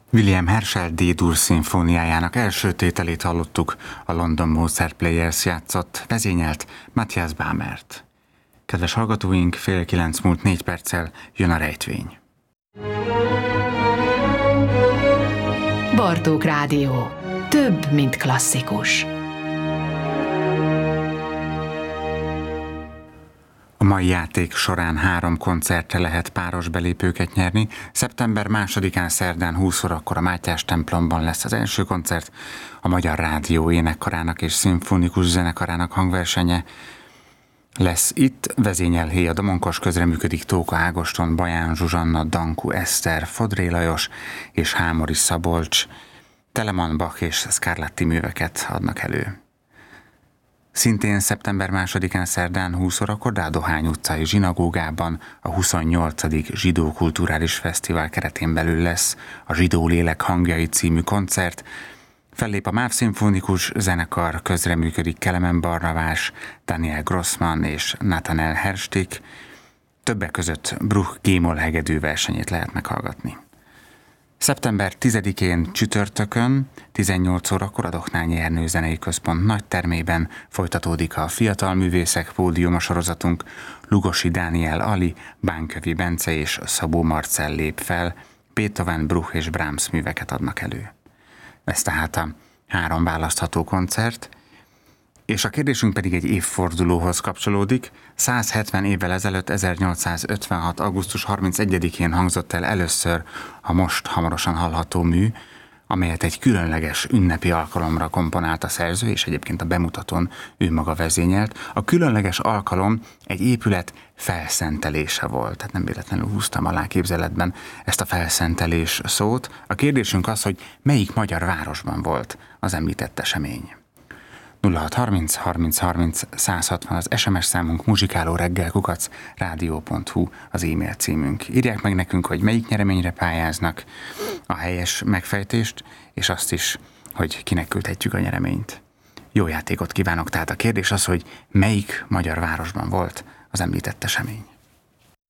William Herschel D-dur szimfóniájának első tételét hallottuk, a London Mozart Players játszott, vezényelt Matthias Bamert. Kedves hallgatóink, 8:30 múlt 4 perccel jön a rejtvény. Bartók Rádió. Több, mint klasszikus. A mai játék során 3 koncertre lehet páros belépőket nyerni. Szeptember 2-án szerdán 20 órakor a Mátyás templomban lesz az első koncert, a Magyar Rádió énekkarának és szimfonikus zenekarának hangversenye lesz itt, vezényel Héja Domonkos, közreműködik Tóka Ágoston, Baján Zsuzsanna, Dankú Eszter, Fodré Lajos és Hámori Szabolcs. Telemann, Bach és Scarlatti műveket adnak elő. Szintén szeptember 2-án szerdán 20 órakor Dádohány utcai zsinagógában a 28. Zsidó Kulturális Fesztivál keretén belül lesz a Zsidó Lélek hangjai című koncert. Fellép a MÁV szimfonikus zenekar, közreműködik Kelemen Barnabás, Daniel Grossman és Nathanael Herstik. Többek között Bruch G-moll hegedű versenyét lehet meghallgatni. Szeptember 10-én csütörtökön 18 órakor a Dohnányi Ernő Zenei Központ nagytermében folytatódik a Fiatal Művészek Pódiuma sorozatunk. Lugosi Dániel Ali, Bánkövi Bence és Szabó Marcell lép fel, Beethoven, Bruch és Brahms műveket adnak elő. Ez tehát a 3 választható koncert, és a kérdésünk pedig egy évfordulóhoz kapcsolódik. 170 évvel ezelőtt, 1856. augusztus 31-én hangzott el először a most hamarosan hallható mű, amelyet egy különleges ünnepi alkalomra komponált a szerző, és egyébként a bemutatón ő maga vezényelt. A különleges alkalom egy épület felszentelése volt, tehát nem véletlenül húztam alá képzeletben ezt a felszentelés szót. A kérdésünk az, hogy melyik magyar városban volt az említett esemény. 0630 30 30 160 az SMS számunk, muzsikálóreggel@rádió.hu az e-mail címünk. Írják meg nekünk, hogy melyik nyereményre pályáznak, a helyes megfejtést, és azt is, hogy kinek küldhetjük a nyereményt. Jó játékot kívánok, tehát a kérdés az, hogy melyik magyar városban volt az említett esemény.